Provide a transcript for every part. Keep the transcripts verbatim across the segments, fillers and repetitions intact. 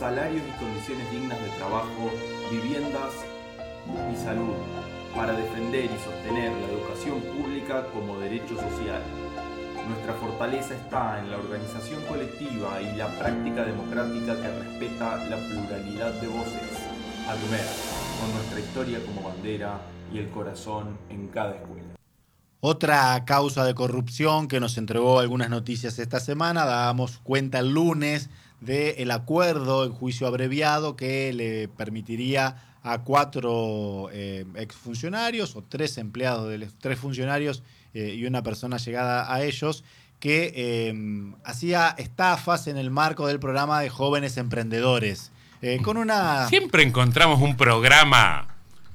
salarios y condiciones dignas de trabajo, viviendas y salud, para defender y sostener la educación pública como derecho social. Nuestra fortaleza está en la organización colectiva y la práctica democrática que respeta la pluralidad de voces. ACMER, con nuestra historia como bandera y el corazón en cada escuela. Otra causa de corrupción que nos entregó algunas noticias esta semana, dábamos cuenta el lunes del acuerdo en juicio abreviado que le permitiría a cuatro eh, exfuncionarios o tres empleados, de los, tres funcionarios eh, y una persona llegada a ellos, que eh, hacía estafas en el marco del programa de jóvenes emprendedores. Eh, con una... Siempre encontramos un programa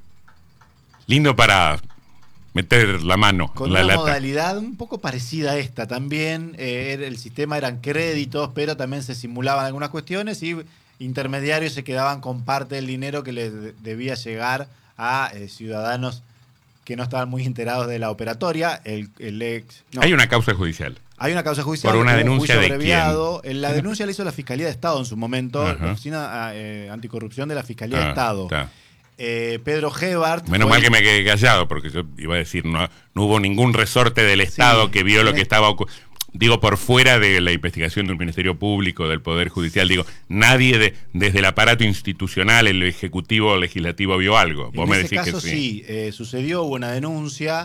lindo para meter la mano con en la una lata. Modalidad un poco parecida a esta también. Eh, el sistema eran créditos, pero también se simulaban algunas cuestiones y intermediarios se quedaban con parte del dinero que les debía llegar a eh, ciudadanos que no estaban muy enterados de la operatoria. El, el ex, no. Hay una causa judicial. Hay una causa judicial. Por una un denuncia de abreviado. quién. La denuncia la hizo la Fiscalía de Estado en su momento, Ajá. la Oficina eh, Anticorrupción de la Fiscalía Ah, de Estado. Eh, Pedro Gebhardt. Menos fue... mal que me quedé callado, porque yo iba a decir, no, no hubo ningún resorte del Estado Sí, que vio lo en que el... estaba ocurriendo. Digo, por fuera de la investigación del Ministerio Público, del Poder Judicial, digo, nadie de, desde el aparato institucional, el Ejecutivo o Legislativo vio algo. Vos en me ese decís caso que sí. sí, eh, sucedió, hubo una denuncia,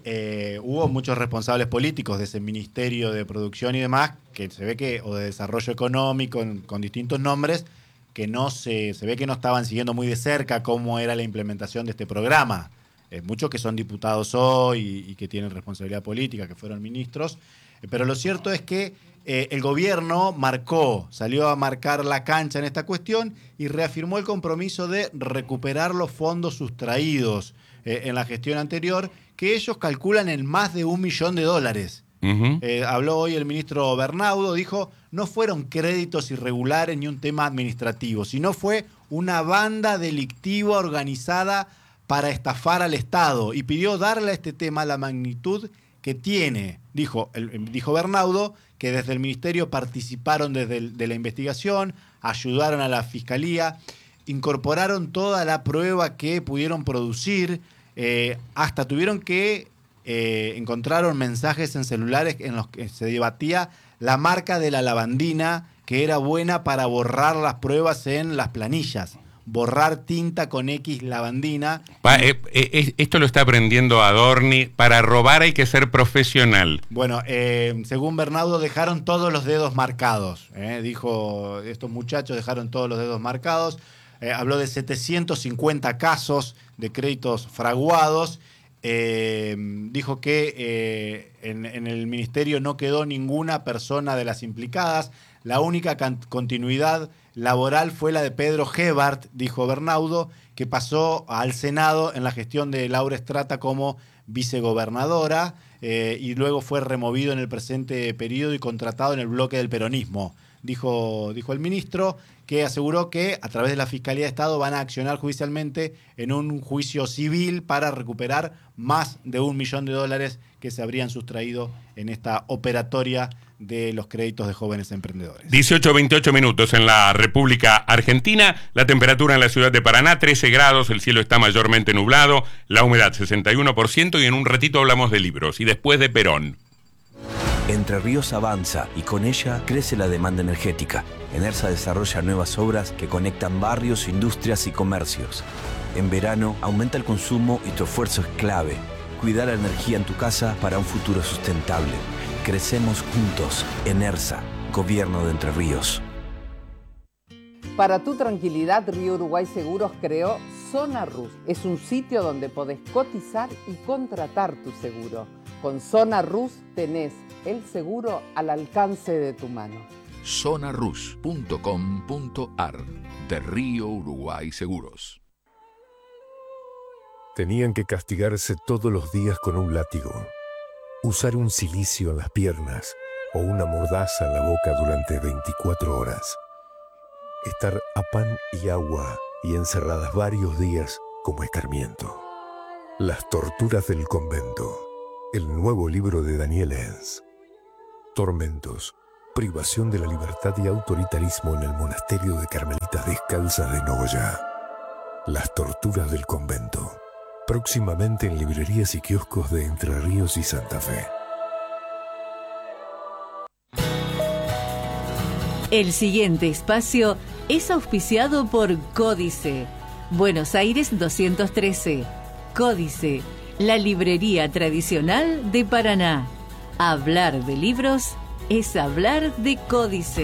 eh, hubo muchos responsables políticos de ese Ministerio de Producción y demás, que se ve que, o de Desarrollo Económico, con, con distintos nombres, que no se, se ve que no estaban siguiendo muy de cerca cómo era la implementación de este programa. Eh, muchos que son diputados hoy y, y que tienen responsabilidad política, que fueron ministros. Pero lo cierto es que eh, el gobierno marcó, salió a marcar la cancha en esta cuestión y reafirmó el compromiso de recuperar los fondos sustraídos eh, en la gestión anterior, que ellos calculan en más de un millón de dólares. Uh-huh. Eh, habló hoy el ministro Bernaudo, dijo, no fueron créditos irregulares ni un tema administrativo, sino fue una banda delictiva organizada para estafar al Estado y pidió darle a este tema la magnitud que tiene. Dijo, el, dijo Bernaudo que desde el ministerio participaron desde el, de la investigación, ayudaron a la fiscalía, incorporaron toda la prueba que pudieron producir, eh, hasta tuvieron que eh, encontraron mensajes en celulares en los que se debatía la marca de la lavandina que era buena para borrar las pruebas en las planillas. Borrar tinta con X lavandina. Pa, eh, eh, esto lo está aprendiendo Adorni. Para robar hay que ser profesional. Bueno, eh, según Bernaudo dejaron todos los dedos marcados. Eh, dijo, estos muchachos dejaron todos los dedos marcados. Eh, habló de setecientos cincuenta casos de créditos fraguados. Eh, dijo que eh, en, en el ministerio no quedó ninguna persona de las implicadas. La única can- continuidad laboral fue la de Pedro Gebhardt, dijo Bernaudo, que pasó al Senado en la gestión de Laura Strata como vicegobernadora eh, y luego fue removido en el presente periodo y contratado en el bloque del peronismo. Dijo, dijo el ministro, que aseguró que a través de la Fiscalía de Estado van a accionar judicialmente en un juicio civil para recuperar más de un millón de dólares que se habrían sustraído en esta operatoria de los créditos de jóvenes emprendedores. dieciocho veintiocho minutos en la República Argentina, la temperatura en la ciudad de Paraná, trece grados, el cielo está mayormente nublado, la humedad sesenta y uno por ciento y en un ratito hablamos de libros y después de Perón. Entre Ríos avanza y con ella crece la demanda energética. Enersa desarrolla nuevas obras que conectan barrios, industrias y comercios. En verano aumenta el consumo y tu esfuerzo es clave. Cuida la energía en tu casa para un futuro sustentable. Crecemos juntos. Enersa, Gobierno de Entre Ríos. Para tu tranquilidad, Río Uruguay Seguros creó Zona Rus. Es un sitio donde podés cotizar y contratar tu seguro. Con Zona Rus tenés el seguro al alcance de tu mano. zona rus punto com punto a r de Río Uruguay Seguros. Tenían que castigarse todos los días con un látigo, usar un cilicio en las piernas o una mordaza en la boca durante veinticuatro horas, estar a pan y agua y encerradas varios días como escarmiento. Las torturas del convento, el nuevo libro de Daniel Enz. Tormentos, privación de la libertad y autoritarismo en el monasterio de Carmelitas descalzas de Nogoyá. Las torturas del convento. Próximamente en librerías y kioscos de Entre Ríos y Santa Fe. El siguiente espacio es auspiciado por Códice. Buenos Aires doscientos trece. Códice, la librería tradicional de Paraná. Hablar de libros es hablar de Códice.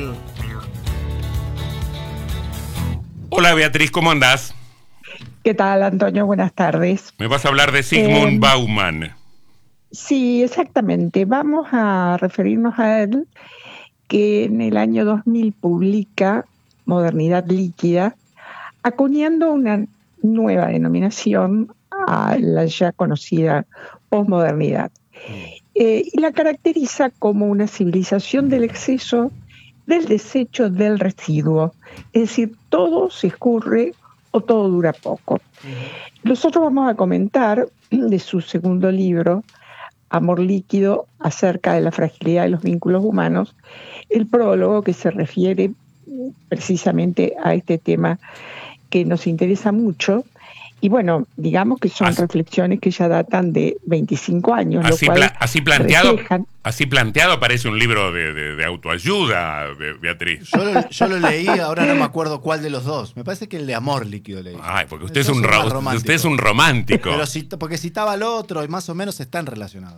Hola Beatriz, ¿cómo andás? ¿Qué tal, Antonio? Buenas tardes. Me vas a hablar de Zygmunt eh, Bauman. Sí, exactamente. Vamos a referirnos a él, que en el año dos mil publica Modernidad Líquida, acuñando una nueva denominación a la ya conocida posmodernidad. Eh, y la caracteriza como una civilización del exceso, del desecho, del residuo. Es decir, todo se escurre o todo dura poco. Nosotros vamos a comentar de su segundo libro, Amor Líquido, acerca de la fragilidad de los vínculos humanos, el prólogo que se refiere precisamente a este tema que nos interesa mucho. Y bueno, digamos que son así, reflexiones que ya datan de veinticinco años. Así, lo cual pla- así, planteado, reflejan... así planteado parece un libro de, de, de autoayuda, Beatriz. Yo lo, yo lo leí, ahora no me acuerdo cuál de los dos. Me parece que el de Amor Líquido leí. Ay, porque usted, es un, ro- usted es un romántico. Pero si, porque citaba al otro y más o menos están relacionados.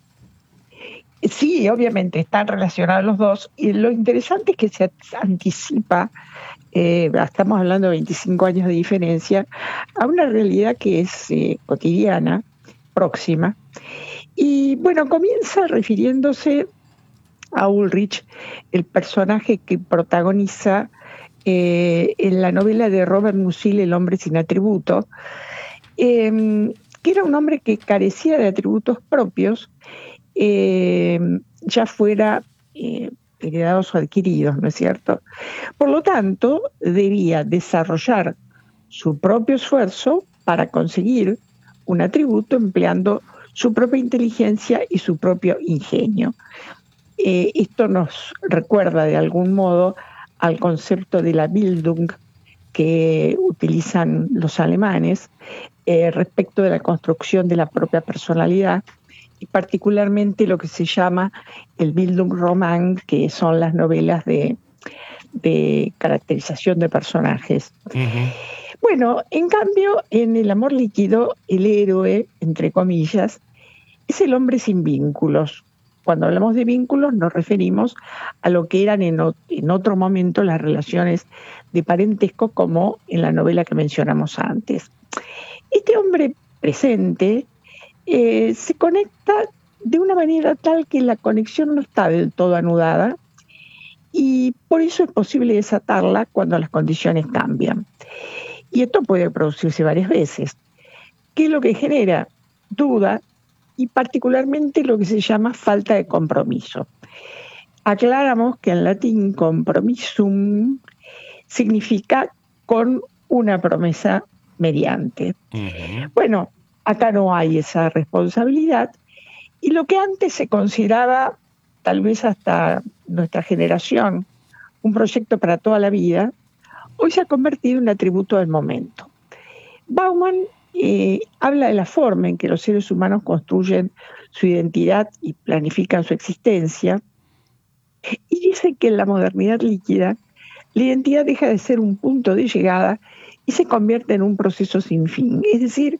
Sí, obviamente están relacionados los dos. Y lo interesante es que se anticipa, eh, estamos hablando de veinticinco años de diferencia, a una realidad que es eh, cotidiana, próxima. Y bueno, comienza refiriéndose a Ulrich, el personaje que protagoniza eh, en la novela de Robert Musil, El hombre sin atributo, eh, que era un hombre que carecía de atributos propios, eh, ya fuera eh, heredados o adquiridos, ¿no es cierto? Por lo tanto, debía desarrollar su propio esfuerzo para conseguir un atributo empleando su propia inteligencia y su propio ingenio. Eh, esto nos recuerda de algún modo al concepto de la Bildung que utilizan los alemanes eh, respecto de la construcción de la propia personalidad, y particularmente lo que se llama el Bildungsroman, que son las novelas de, de caracterización de personajes. Uh-huh. Bueno, en cambio, en El amor líquido, el héroe, entre comillas, es el hombre sin vínculos. Cuando hablamos de vínculos nos referimos a lo que eran en, o- en otro momento las relaciones de parentesco, como en la novela que mencionamos antes. Este hombre presente eh, se conecta de una manera tal que la conexión no está del todo anudada, y por eso es posible desatarla cuando las condiciones cambian. Y esto puede producirse varias veces. ¿Qué es lo que genera? Duda, y particularmente lo que se llama falta de compromiso. Aclaramos que en latín compromisum significa con una promesa mediante. Uh-huh. Bueno, acá no hay esa responsabilidad, y lo que antes se consideraba, tal vez hasta nuestra generación, un proyecto para toda la vida, hoy se ha convertido en un atributo del momento. Bauman eh, habla de la forma en que los seres humanos construyen su identidad y planifican su existencia, y dice que en la modernidad líquida la identidad deja de ser un punto de llegada y se convierte en un proceso sin fin. Es decir,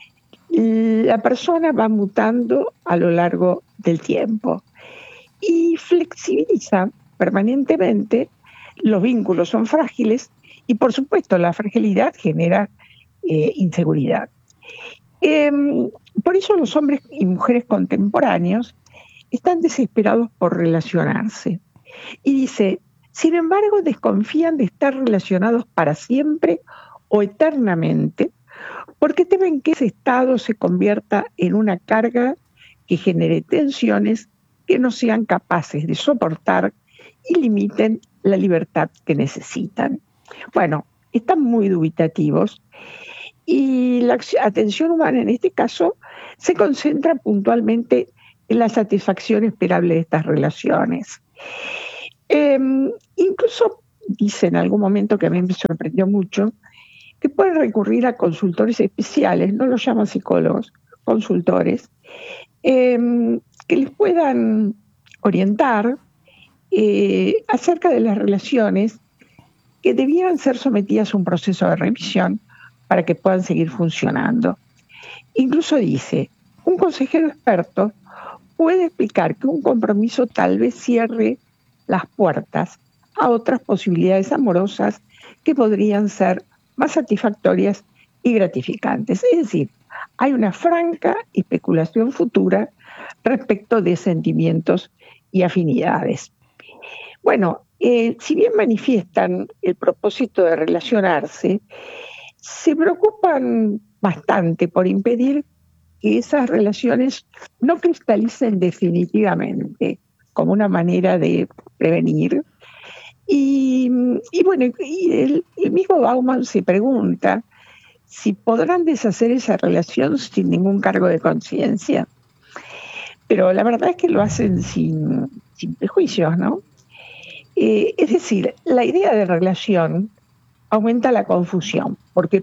la persona va mutando a lo largo del tiempo y flexibiliza permanentemente. Los vínculos son frágiles y, por supuesto, la fragilidad genera eh, inseguridad. Eh, por eso los hombres y mujeres contemporáneos están desesperados por relacionarse. Y dice, sin embargo, desconfían de estar relacionados para siempre o eternamente, porque temen que ese estado se convierta en una carga que genere tensiones que no sean capaces de soportar y limiten la libertad que necesitan. Bueno, están muy dubitativos, y la atención humana en este caso se concentra puntualmente en la satisfacción esperable de estas relaciones. Eh, incluso dice en algún momento, que a mí me sorprendió mucho, que pueden recurrir a consultores especiales, no los llaman psicólogos, consultores, eh, que les puedan orientar eh, acerca de las relaciones que debieran ser sometidas a un proceso de revisión para que puedan seguir funcionando. Incluso dice, un consejero experto puede explicar que un compromiso tal vez cierre las puertas a otras posibilidades amorosas que podrían ser más satisfactorias y gratificantes. Es decir, hay una franca especulación futura respecto de sentimientos y afinidades. Bueno, eh, si bien manifiestan el propósito de relacionarse, se preocupan bastante por impedir que esas relaciones no cristalicen definitivamente como una manera de prevenir. Y, y bueno, y el, el mismo Bauman se pregunta si podrán deshacer esa relación sin ningún cargo de conciencia. Pero la verdad es que lo hacen sin, sin prejuicios, ¿no? Eh, es decir, la idea de relación aumenta la confusión, porque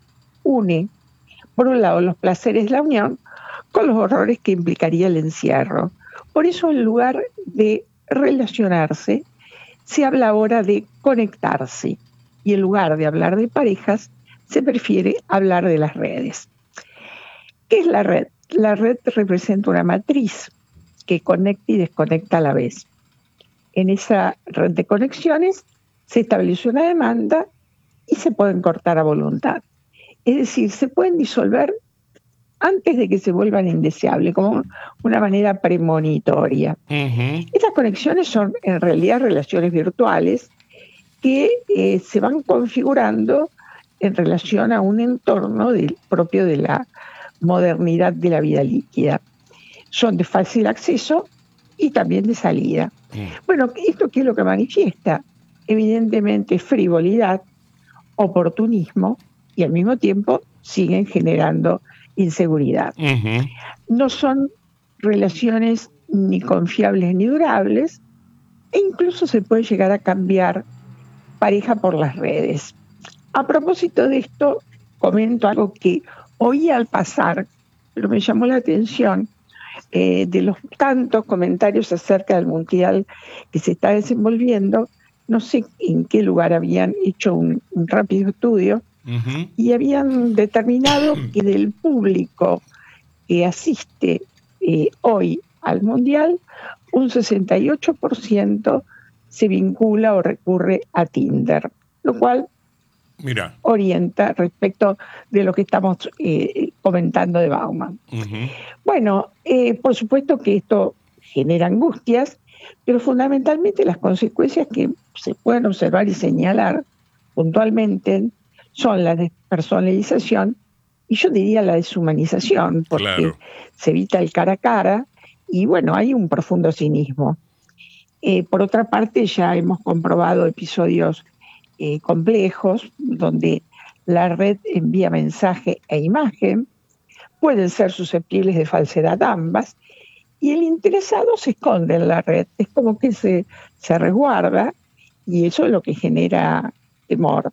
une, por un lado, los placeres de la unión con los horrores que implicaría el encierro. Por eso, en lugar de relacionarse, se habla ahora de conectarse, y en lugar de hablar de parejas, se prefiere hablar de las redes. ¿Qué es la red? La red representa una matriz que conecta y desconecta a la vez. En esa red de conexiones se establece una demanda y se pueden cortar a voluntad. Es decir, se pueden disolver antes de que se vuelvan indeseables, como una manera premonitoria. Uh-huh. Estas conexiones son en realidad relaciones virtuales que eh, se van configurando en relación a un entorno del, propio de la modernidad de la vida líquida. Son de fácil acceso y también de salida. Uh-huh. Bueno, ¿esto qué es lo que manifiesta? Evidentemente frivolidad, oportunismo, y al mismo tiempo siguen generando inseguridad. Uh-huh. No son relaciones ni confiables ni durables, e incluso se puede llegar a cambiar pareja por las redes. A propósito de esto, comento algo que oí al pasar, pero me llamó la atención, eh, de los tantos comentarios acerca del mundial que se está desenvolviendo. No sé en qué lugar habían hecho un, un rápido estudio, uh-huh, y habían determinado que del público que asiste eh, hoy al mundial, un sesenta y ocho por ciento se vincula o recurre a Tinder, lo cual Mira. orienta respecto de lo que estamos eh, comentando de Bauman. Uh-huh. Bueno, eh, por supuesto que esto genera angustias, pero fundamentalmente las consecuencias que se pueden observar y señalar puntualmente son la despersonalización y yo diría la deshumanización, porque claro, se evita el cara a cara y bueno, hay un profundo cinismo. Eh, por otra parte, ya hemos comprobado episodios eh, complejos donde la red envía mensaje e imagen, pueden ser susceptibles de falsedad ambas, y el interesado se esconde en la red, es como que se, se resguarda, y eso es lo que genera temor.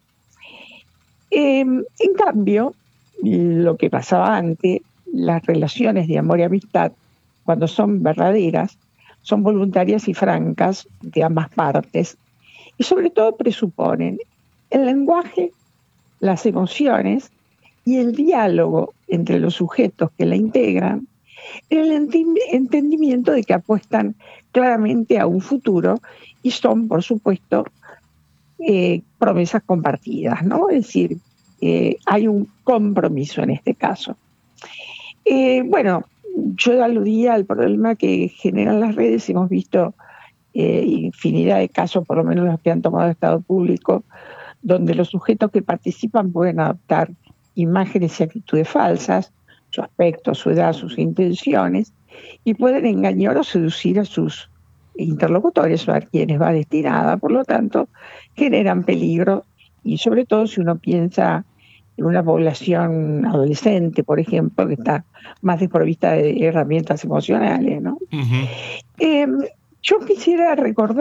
Eh, en cambio, lo que pasaba antes, las relaciones de amor y amistad, cuando son verdaderas, son voluntarias y francas de ambas partes, y sobre todo presuponen el lenguaje, las emociones y el diálogo entre los sujetos que la integran, el entendimiento de que apuestan claramente a un futuro y son, por supuesto, eh, promesas compartidas, ¿no? Es decir, eh, hay un compromiso en este caso. Eh, bueno, yo aludía al problema que generan las redes. Hemos visto eh, infinidad de casos, por lo menos los que han tomado estado público, donde los sujetos que participan pueden adoptar imágenes y actitudes falsas, su aspecto, su edad, sus intenciones, y pueden engañar o seducir a sus interlocutores o a quienes va destinada. Por lo tanto, generan peligro, y sobre todo si uno piensa en una población adolescente, por ejemplo, que está más desprovista de herramientas emocionales, ¿no? Uh-huh. Eh, yo quisiera recordar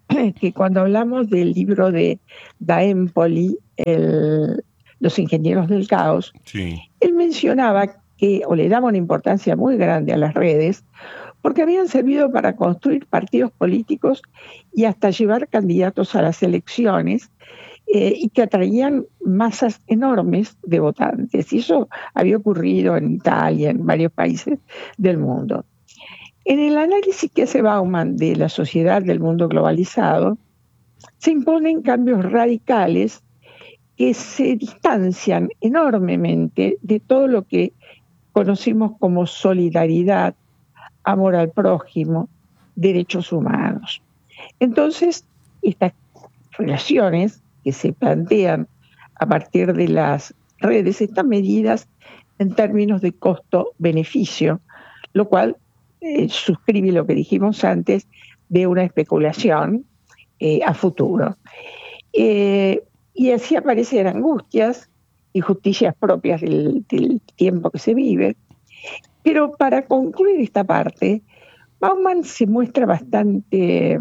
que cuando hablamos del libro de Daempoli, el, Los ingenieros del caos, sí. él mencionaba que, o le daba una importancia muy grande a las redes, porque habían servido para construir partidos políticos y hasta llevar candidatos a las elecciones, eh, y que atraían masas enormes de votantes. Y eso había ocurrido en Italia, en varios países del mundo. En el análisis que hace Bauman de la sociedad del mundo globalizado, se imponen cambios radicales que se distancian enormemente de todo lo que conocimos como solidaridad, amor al prójimo, derechos humanos. Entonces, estas relaciones que se plantean a partir de las redes están medidas en términos de costo-beneficio, lo cual eh, suscribe lo que dijimos antes de una especulación eh, a futuro. Eh, y así aparecen angustias y justicias propias del, del tiempo que se vive. Pero para concluir esta parte, Bauman se muestra bastante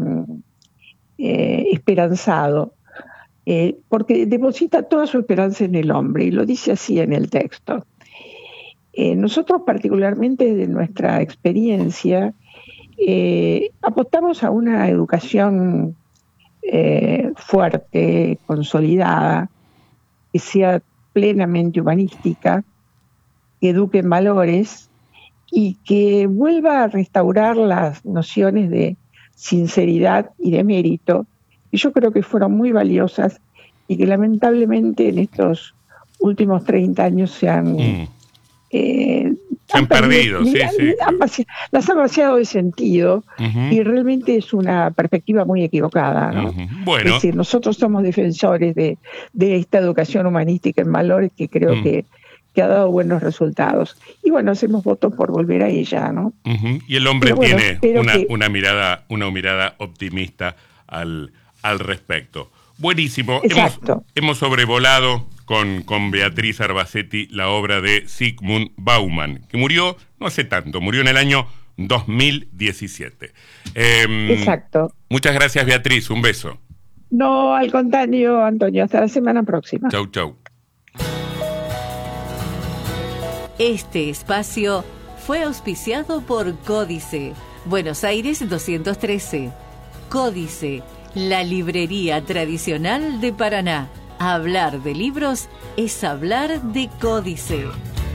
eh, esperanzado, eh, porque deposita toda su esperanza en el hombre, y lo dice así en el texto. Eh, nosotros, particularmente de nuestra experiencia, eh, apostamos a una educación eh, fuerte, consolidada, que sea plenamente humanística, que eduque en valores y que vuelva a restaurar las nociones de sinceridad y de mérito, que yo creo que fueron muy valiosas y que lamentablemente en estos últimos treinta años se han... Mm. Eh, se han, han perdido, perdido, sí, sí. Han vaciado, las han vaciado de sentido, uh-huh. y realmente es una perspectiva muy equivocada, ¿no? Uh-huh. Bueno. Es decir, nosotros somos defensores de, de esta educación humanística en valores que creo uh-huh. que que ha dado buenos resultados. Y bueno, hacemos votos por volver a ella, ¿no? Uh-huh. Y el hombre bueno, tiene una, que... una mirada, una mirada optimista al, al respecto. Buenísimo. Hemos, hemos sobrevolado con, con Beatriz Arbacetti la obra de Zygmunt Bauman, que murió no hace tanto, murió en el año dos mil diecisiete. Eh, Exacto. Muchas gracias, Beatriz. Un beso. No, al contrario, Antonio. Hasta la semana próxima. Chau, chau. Este espacio fue auspiciado por Códice, Buenos Aires doscientos trece. Códice, la librería tradicional de Paraná. Hablar de libros es hablar de Códice.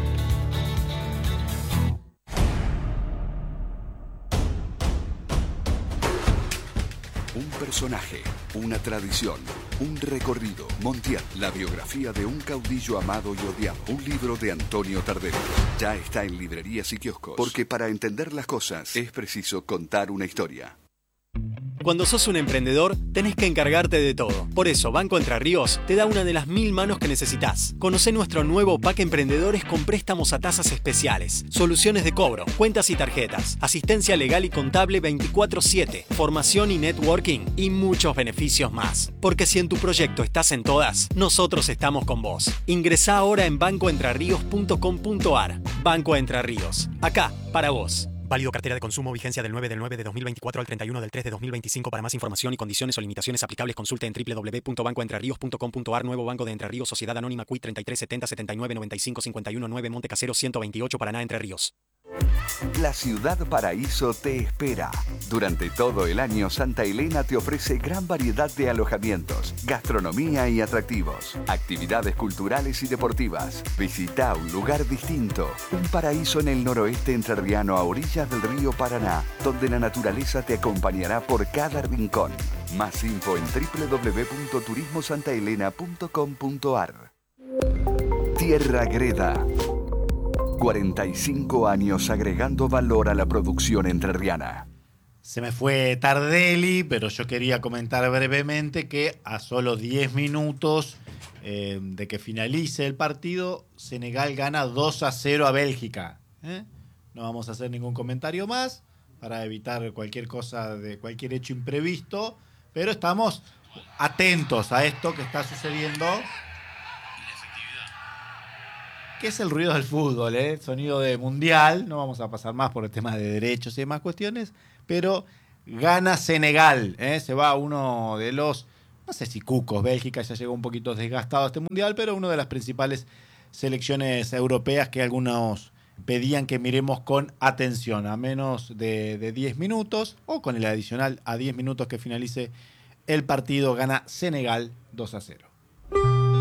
Un personaje, una tradición, un recorrido. Montiel, la biografía de un caudillo amado y odiado. Un libro de Antonio Tardelli. Ya está en librerías y kioscos. Porque para entender las cosas es preciso contar una historia. Cuando sos un emprendedor, tenés que encargarte de todo. Por eso, Banco Entre Ríos te da una de las mil manos que necesitas. Conocé nuestro nuevo pack Emprendedores con préstamos a tasas especiales, soluciones de cobro, cuentas y tarjetas, asistencia legal y contable veinticuatro siete, formación y networking y muchos beneficios más. Porque si en tu proyecto estás en todas, nosotros estamos con vos. Ingresá ahora en banco entre ríos punto com punto a r. Banco Entre Ríos. Acá, para vos. Válido cartera de consumo, vigencia del nueve del nueve de dos mil veinticuatro al treinta y uno del tres de dos mil veinticinco. Para más información y condiciones o limitaciones aplicables, consulte en doble u doble u doble u punto banco entre ríos punto com punto a r. Nuevo Banco de Entre Ríos, Sociedad Anónima C U I treinta y tres setenta setenta y nueve noventa y cinco cincuenta y uno nueve Monte Casero ciento veintiocho, Paraná, Entre Ríos. La Ciudad Paraíso te espera. Durante todo el año, Santa Elena te ofrece gran variedad de alojamientos, gastronomía y atractivos, actividades culturales y deportivas. Visita un lugar distinto, un paraíso en el noroeste entrerriano a orillas del río Paraná, donde la naturaleza te acompañará por cada rincón. Más info en doble u doble u doble u punto turismo santa elena punto com punto a r. Tierra Greda. cuarenta y cinco años agregando valor a la producción entrerriana. Se me fue Tardelli, pero yo quería comentar brevemente que a solo diez minutos eh, de que finalice el partido, Senegal gana dos a cero a Bélgica. ¿eh? No vamos a hacer ningún comentario más para evitar cualquier cosa, de cualquier hecho imprevisto, pero estamos atentos a esto que está sucediendo. ¿Qué es el ruido del fútbol? ¿eh? Sonido de mundial. No vamos a pasar más por el tema de derechos y demás cuestiones, pero Gana Senegal, ¿eh? Se va uno de los, no sé si cucos, Bélgica ya llegó un poquito desgastado a este mundial, pero uno de las principales selecciones europeas que algunos pedían que miremos con atención, a menos de, de diez minutos o con el adicional a diez minutos que finalice el partido, gana Senegal dos a cero.